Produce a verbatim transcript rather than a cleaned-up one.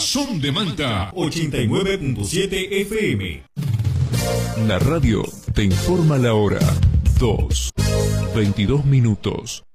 Son de Manta ochenta y nueve punto siete F M. La radio te informa la hora. dos, veintidós minutos.